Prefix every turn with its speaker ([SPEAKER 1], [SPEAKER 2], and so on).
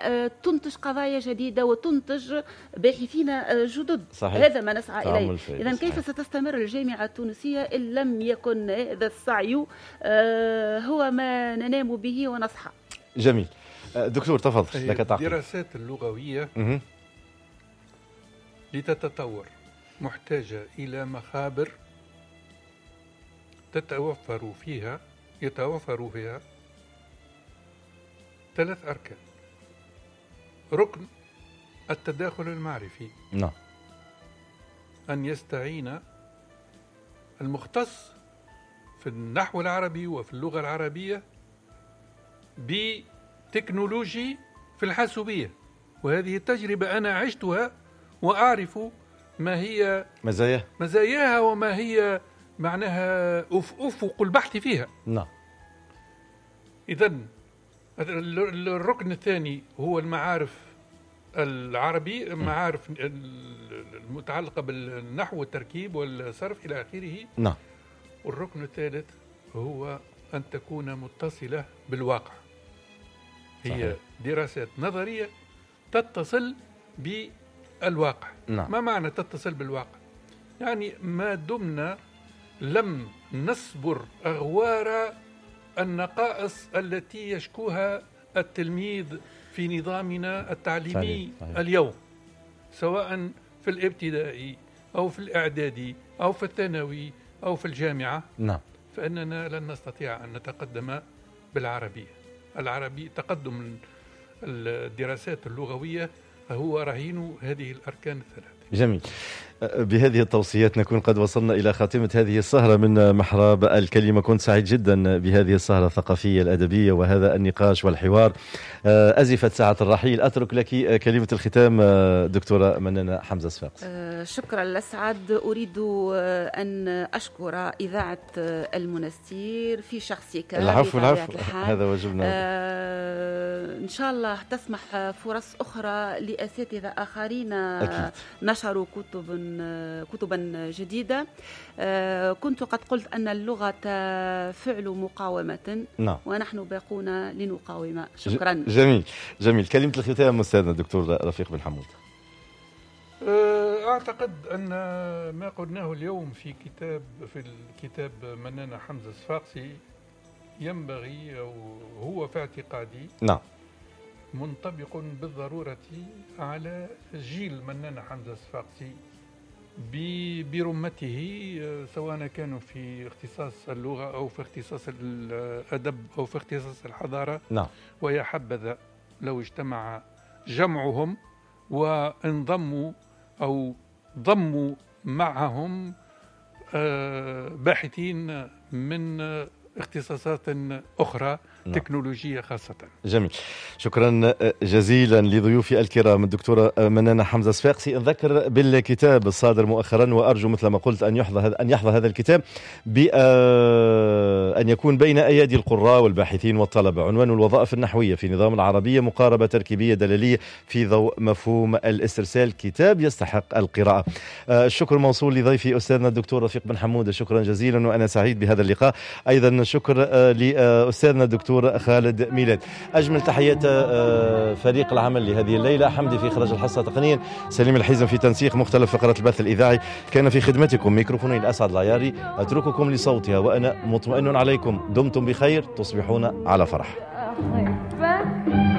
[SPEAKER 1] تنتج قضايا جديدة وتنتج باحثين جدد.
[SPEAKER 2] صحيح.
[SPEAKER 1] هذا ما نسعى إليه. إذن
[SPEAKER 2] صحيح.
[SPEAKER 1] كيف ستستمر الجامعة التونسية إن لم يكن هذا السعي هو ما ننام به ونصحى؟
[SPEAKER 2] جميل. دكتور تفضل لك تعقيب.
[SPEAKER 3] الدراسات اللغوية لتتطور محتاجة إلى مخابر يتوفر فيها 3 أركان. ركن التداخل المعرفي.
[SPEAKER 2] نعم.
[SPEAKER 3] أن يستعين المختص في النحو العربي وفي اللغة العربية بتكنولوجي في الحاسوبية، وهذه التجربة أنا عشتها وأعرف ما هي مزاياها وما هي معناها أفق البحث فيها.
[SPEAKER 2] نعم.
[SPEAKER 3] إذن الركن الثاني هو المعارف العربي، المعارف المتعلقة بالنحو والتركيب والصرف إلى آخره.
[SPEAKER 2] نعم.
[SPEAKER 3] والركن الثالث هو أن تكون متصلة بالواقع. هي
[SPEAKER 2] صحيح.
[SPEAKER 3] دراسات نظرية تتصل بالواقع.
[SPEAKER 2] نعم.
[SPEAKER 3] ما معنى تتصل بالواقع؟ يعني ما دمنا لم نصبر أغوار النقائص التي يشكوها التلميذ في نظامنا التعليمي
[SPEAKER 2] صحيح.
[SPEAKER 3] اليوم، سواء في الابتدائي أو في الإعدادي أو في الثانوي أو في الجامعة.
[SPEAKER 2] نعم.
[SPEAKER 3] فإننا لن نستطيع أن نتقدم بالعربية. تقدم الدراسات اللغوية هو رهين هذه الأركان الثلاثة.
[SPEAKER 2] جميل. بهذه التوصيات نكون قد وصلنا إلى خاتمة هذه السهرة من محراب الكلمة. كنت سعيد جدا بهذه السهرة الثقافية الأدبية وهذا النقاش والحوار. أزفت ساعة الرحيل. أترك لك كلمة الختام دكتورة منانة حمزة صفاقس.
[SPEAKER 1] شكرا لسعد. أريد أن أشكر إذاعة المنستير في شخصك.
[SPEAKER 2] العفو هذا واجبنا.
[SPEAKER 1] إن شاء الله تسمح فرص أخرى لأساتذة آخرين
[SPEAKER 2] أكيد.
[SPEAKER 1] نشروا كتبا جديدة. كنت قد قلت أن اللغة فعل مقاومة.
[SPEAKER 2] نعم.
[SPEAKER 1] ونحن باقون لنقاوم. شكرا.
[SPEAKER 2] جميل. كلمة الختام أستاذنا الدكتور رفيق بن حمود.
[SPEAKER 3] أعتقد أن ما قلناه اليوم في الكتاب منانة حمزة صفاقسي ينبغي أو هو في اعتقادي
[SPEAKER 2] نعم
[SPEAKER 3] منطبق بالضرورة على جيل منانة حمزة صفاقسي برمته، سواء كانوا في اختصاص اللغة أو في اختصاص الأدب أو في اختصاص الحضارة.
[SPEAKER 2] نعم.
[SPEAKER 3] ويا حبذا لو اجتمع جمعهم وانضموا أو ضموا معهم باحثين من اختصاصات أخرى. نعم. تكنولوجية خاصة.
[SPEAKER 2] جميل. شكرا جزيلا لضيوفي الكرام الدكتورة منانة حمزة صفاقسي. أذكر بالكتاب الصادر مؤخرا، وأرجو مثل ما قلت أن يحظى هذا الكتاب بأن يكون بين أيادي القراء والباحثين والطلبة. عنوان الوظائف النحوية في نظام العربية، مقاربة تركيبية دلالية في ضوء مفهوم الاسترسال. كتاب يستحق القراءة. الشكر موصول لضيفي أستاذنا الدكتور رفيق بن حمود. شكرا جزيلا وأنا سعيد بهذا اللقاء. أيضا شكر لأستاذنا الدكتور خالد ميلاد. أجمل تحيات فريق العمل لهذه الليلة. حمدي في إخراج الحصة تقنيا، سليم الحيزم في تنسيق مختلف فقرات البث الإذاعي. كان في خدمتكم ميكروفوني الأسعد العياري. أترككم لصوتها وأنا مطمئن عليكم. دمتم بخير، تصبحون على فرح.